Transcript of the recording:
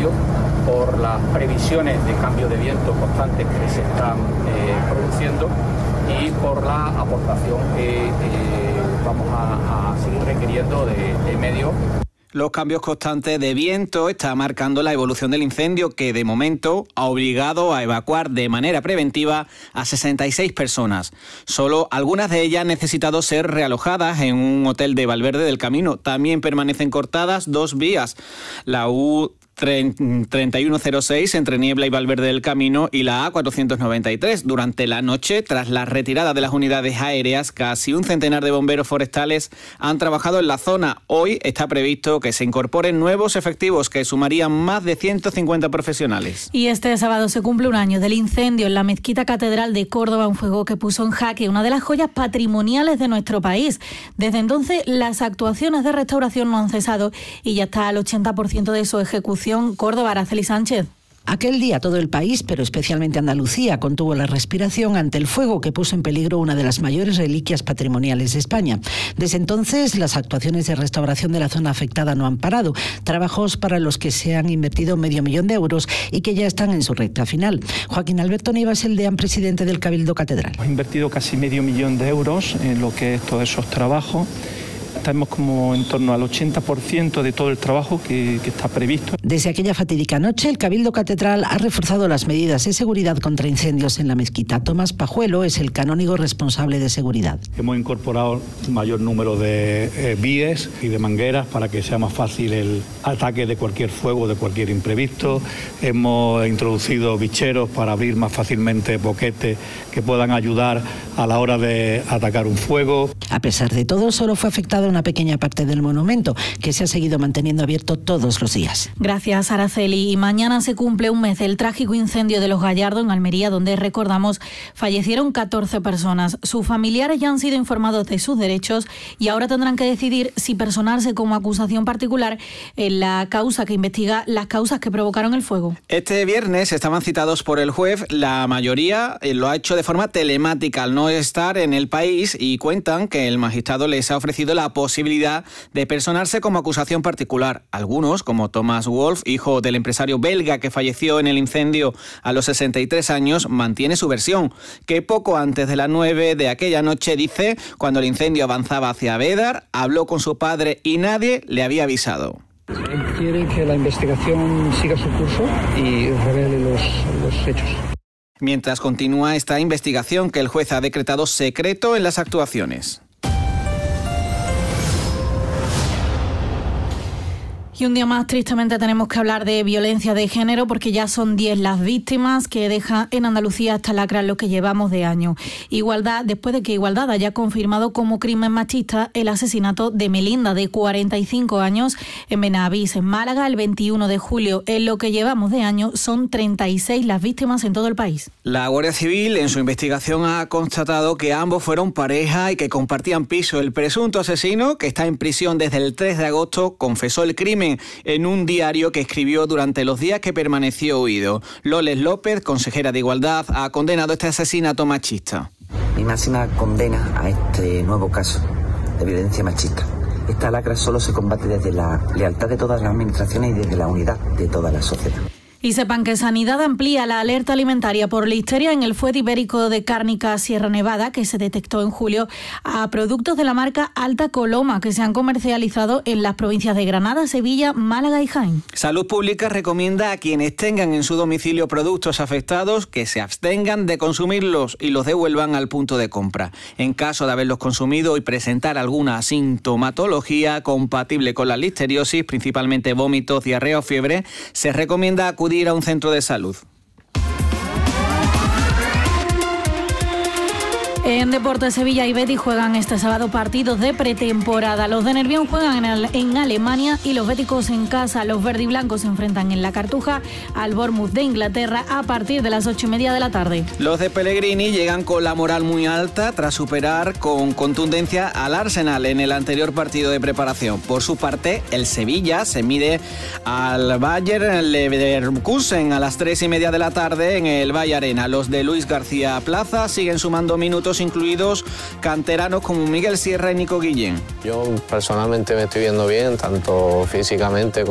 incendio, por las previsiones de cambio de viento constantes que se están produciendo y por la aportación que vamos a seguir requiriendo de medios. Los cambios constantes de viento están marcando la evolución del incendio, que de momento ha obligado a evacuar de manera preventiva a 66 personas. Solo algunas de ellas han necesitado ser realojadas en un hotel de Valverde del Camino. También permanecen cortadas 2 vías, la U3106 entre Niebla y Valverde del Camino y la A493. Durante la noche, tras la retirada de las unidades aéreas, casi un centenar de bomberos forestales han trabajado en la zona. Hoy está previsto que se incorporen nuevos efectivos que sumarían más de 150 profesionales. Y este sábado se cumple un año del incendio en la Mezquita Catedral de Córdoba, un fuego que puso en jaque una de las joyas patrimoniales de nuestro país. Desde entonces, las actuaciones de restauración no han cesado y ya está al 80% de su ejecución. Córdoba, Araceli Sánchez. Aquel día todo el país, pero especialmente Andalucía, contuvo la respiración ante el fuego que puso en peligro una de las mayores reliquias patrimoniales de España. Desde entonces, las actuaciones de restauración de la zona afectada no han parado, trabajos para los que se han invertido $500 000 y que ya están en su recta final. Joaquín Alberto Nivas, el deán presidente del Cabildo Catedral. Hemos invertido casi $500 000 en lo que es todos esos trabajos. Estamos como en torno al 80% de todo el trabajo que está previsto. Desde aquella fatídica noche, el Cabildo Catedral ha reforzado las medidas de seguridad contra incendios en la mezquita. Tomás Pajuelo es el canónigo responsable de seguridad. Hemos incorporado un mayor número de víes y de mangueras para que sea más fácil el ataque de cualquier fuego, de cualquier imprevisto. Hemos introducido bicheros para abrir más fácilmente boquetes que puedan ayudar a la hora de atacar un fuego. A pesar de todo, solo fue afectada una pequeña parte del monumento, que se ha seguido manteniendo abierto todos los días. Gracias, Araceli. Y mañana se cumple un mes del trágico incendio de Los Gallardos en Almería, donde, recordamos, fallecieron 14 personas. Sus familiares ya han sido informados de sus derechos y ahora tendrán que decidir si personarse como acusación particular en la causa que investiga las causas que provocaron el fuego. Este viernes estaban citados por el juez. La mayoría lo ha hecho de forma telemática al no estar en el país, y cuentan que el magistrado les ha ofrecido la posibilidad de personarse como acusación particular. Algunos, como Thomas Wolf, hijo del empresario belga que falleció en el incendio a los 63 años, mantiene su versión, que poco antes de las 9 de aquella noche, dice, cuando el incendio avanzaba hacia Bédar, habló con su padre y nadie le había avisado. Él quiere que la investigación siga su curso y revele los hechos. Mientras continúa esta investigación que el juez ha decretado secreto en las actuaciones. Y un día más, tristemente, tenemos que hablar de violencia de género, porque ya son 10 las víctimas que deja en Andalucía esta lacra en lo que llevamos de año. Igualdad, después de que Igualdad haya confirmado como crimen machista el asesinato de Melinda, de 45 años, en Benavís, en Málaga, el 21 de julio. En lo que llevamos de año son 36 las víctimas en todo el país. La Guardia Civil en su investigación ha constatado que ambos fueron pareja y que compartían piso. El presunto asesino, que está en prisión desde el 3 de agosto, confesó el crimen en un diario que escribió durante los días que permaneció huido. Loles López, consejera de Igualdad, ha condenado este asesinato machista. Mi máxima condena a este nuevo caso de violencia machista. Esta lacra solo se combate desde la lealtad de todas las administraciones y desde la unidad de toda la sociedad. Y sepan que Sanidad amplía la alerta alimentaria por listeria en el fuet ibérico de Cárnica Sierra Nevada, que se detectó en julio, a productos de la marca Alta Coloma, que se han comercializado en las provincias de Granada, Sevilla, Málaga y Jaén. Salud Pública recomienda a quienes tengan en su domicilio productos afectados que se abstengan de consumirlos y los devuelvan al punto de compra. En caso de haberlos consumido y presentar alguna sintomatología compatible con la listeriosis, principalmente vómitos, diarrea o fiebre, se recomienda acudir a un centro de salud. En Deportes, Sevilla y Betis juegan este sábado partidos de pretemporada. Los de Nervión juegan en Alemania y los béticos en casa. Los verdiblancos se enfrentan en la Cartuja al Bournemouth de Inglaterra a partir de las 8:30 de la tarde. Los de Pellegrini llegan con la moral muy alta tras superar con contundencia al Arsenal en el anterior partido de preparación. Por su parte, el Sevilla se mide al Bayer Leverkusen a las 3:30 de la tarde en el Valle Arena. Los de Luis García Plaza siguen sumando minutos, incluidos canteranos como Miguel Sierra y Nico Guillén. Yo personalmente me estoy viendo bien, tanto físicamente